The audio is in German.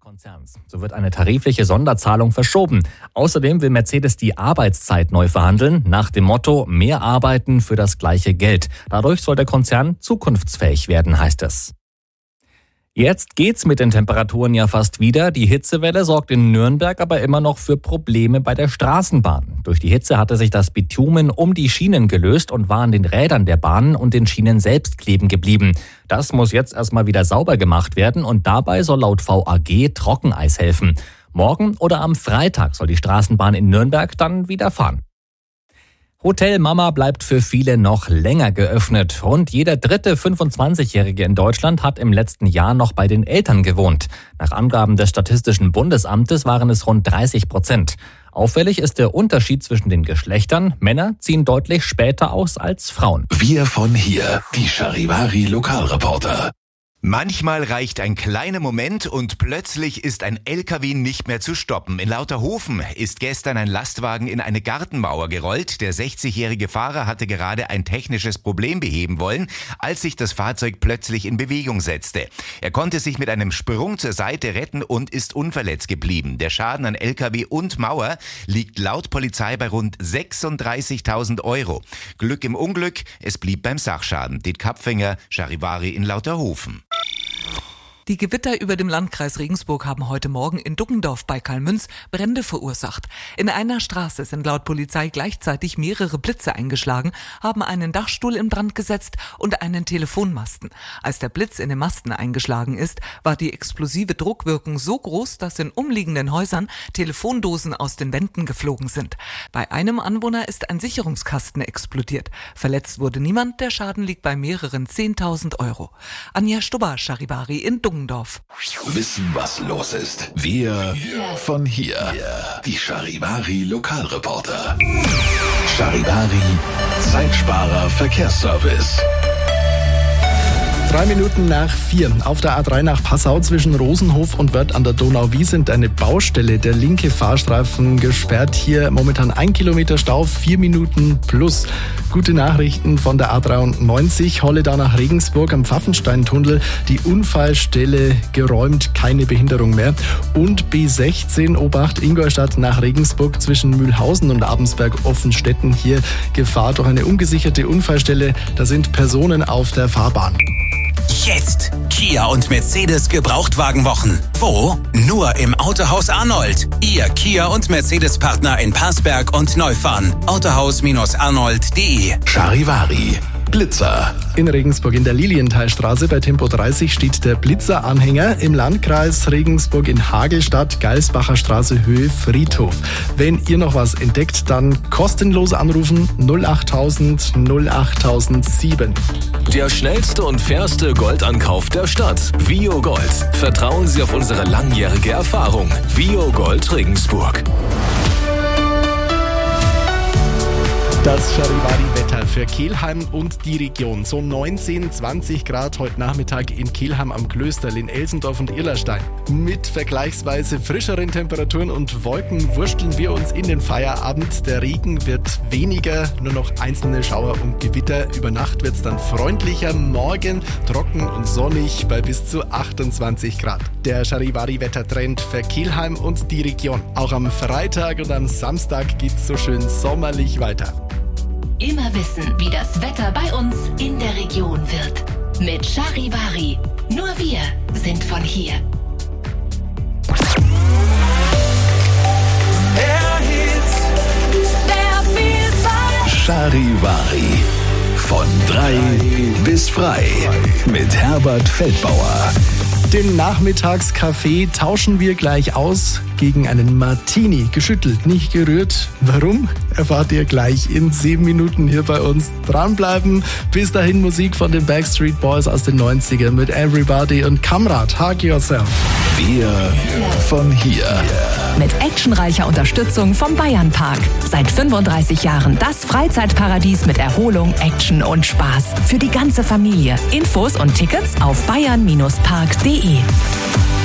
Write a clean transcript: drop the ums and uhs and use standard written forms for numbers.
Konzerns. So wird eine tarifliche Sonderzahlung verschoben. Außerdem will Mercedes die Arbeitszeit neu verhandeln, nach dem Motto mehr arbeiten für das gleiche Geld. Dadurch soll der Konzern zukunftsfähig werden, heißt es. Jetzt geht's mit den Temperaturen ja fast wieder. Die Hitzewelle sorgt in Nürnberg aber immer noch für Probleme bei der Straßenbahn. Durch die Hitze hatte sich das Bitumen um die Schienen gelöst und war an den Rädern der Bahnen und den Schienen selbst kleben geblieben. Das muss jetzt erstmal wieder sauber gemacht werden und dabei soll laut VAG Trockeneis helfen. Morgen oder am Freitag soll die Straßenbahn in Nürnberg dann wieder fahren. Hotel Mama bleibt für viele noch länger geöffnet. Rund jeder dritte 25-Jährige in Deutschland hat im letzten Jahr noch bei den Eltern gewohnt. Nach Angaben des Statistischen Bundesamtes waren es rund 30%. Auffällig ist der Unterschied zwischen den Geschlechtern. Männer ziehen deutlich später aus als Frauen. Wir von hier, die Charivari Lokalreporter. Manchmal reicht ein kleiner Moment und plötzlich ist ein LKW nicht mehr zu stoppen. In Lauterhofen ist gestern ein Lastwagen in eine Gartenmauer gerollt. Der 60-jährige Fahrer hatte gerade ein technisches Problem beheben wollen, als sich das Fahrzeug plötzlich in Bewegung setzte. Er konnte sich mit einem Sprung zur Seite retten und ist unverletzt geblieben. Der Schaden an LKW und Mauer liegt laut Polizei bei rund 36.000 €. Glück im Unglück, es blieb beim Sachschaden. Det Kapfinger, Charivari in Lauterhofen. Die Gewitter über dem Landkreis Regensburg haben heute Morgen in Duggendorf bei Kalmünz Brände verursacht. In einer Straße sind laut Polizei gleichzeitig mehrere Blitze eingeschlagen, haben einen Dachstuhl in Brand gesetzt und einen Telefonmasten. Als der Blitz in den Masten eingeschlagen ist, war die explosive Druckwirkung so groß, dass in umliegenden Häusern Telefondosen aus den Wänden geflogen sind. Bei einem Anwohner ist ein Sicherungskasten explodiert. Verletzt wurde niemand, der Schaden liegt bei mehreren 10.000 €. Anja Stubber, Charivari in Duggendorf. Wissen, was los ist. Wir von hier. Die Charivari Lokalreporter. Charivari Zeitsparer Verkehrsservice. 3 Minuten nach 4. Auf der A3 nach Passau zwischen Rosenhof und Wörth an der Donau-Wies sind eine Baustelle. Der linke Fahrstreifen gesperrt. Hier momentan 1 Kilometer Stau, 4 Minuten plus. Gute Nachrichten von der A93. Holledau nach Regensburg am Pfaffensteintunnel. Die Unfallstelle geräumt, keine Behinderung mehr. Und B16 Obacht Ingolstadt nach Regensburg zwischen Mühlhausen und Abensberg-Offenstetten. Hier Gefahr durch eine ungesicherte Unfallstelle. Da sind Personen auf der Fahrbahn. Jetzt Kia und Mercedes Gebrauchtwagenwochen. Wo? Nur im Autohaus Arnold. Ihr Kia und Mercedes Partner in Parsberg und Neufahren. Autohaus-arnold.de. Charivari Blitzer. In Regensburg in der Lilienthalstraße bei Tempo 30 steht der Blitzeranhänger. Im Landkreis Regensburg in Hagelstadt, Geilsbacher Straße, Höhe Friedhof. Wenn ihr noch was entdeckt, dann kostenlos anrufen 08000 08007. Der schnellste und fairste Goldankauf der Stadt. Vio Gold. Vertrauen Sie auf unsere langjährige Erfahrung. Vio Gold Regensburg. Das Charivari-Wetter für Kelheim und die Region. So 19, 20 Grad heute Nachmittag in Kelheim am Klösterl, in Elsendorf und Irlerstein. Mit vergleichsweise frischeren Temperaturen und Wolken wursteln wir uns in den Feierabend. Der Regen wird weniger, nur noch einzelne Schauer und Gewitter. Über Nacht wird es dann freundlicher. Morgen trocken und sonnig bei bis zu 28 Grad. Der Charivari-Wettertrend für Kelheim und die Region. Auch am Freitag und am Samstag geht's so schön sommerlich weiter. Immer wissen, wie das Wetter bei uns in der Region wird. Mit Charivari. Nur wir sind von hier. Charivari. Von 3 bis frei. Mit Herbert Feldbauer. Den Nachmittagskaffee tauschen wir gleich aus gegen einen Martini. Geschüttelt, nicht gerührt. Warum? Erfahrt ihr gleich in 7 Minuten hier bei uns. Dranbleiben. Bis dahin Musik von den Backstreet Boys aus den 90ern mit Everybody und Kamrat, Hug Yourself. Wir von hier. Mit actionreicher Unterstützung vom Bayernpark. Seit 35 Jahren das Freizeitparadies mit Erholung, Action und Spaß. Für die ganze Familie. Infos und Tickets auf bayern-park.de.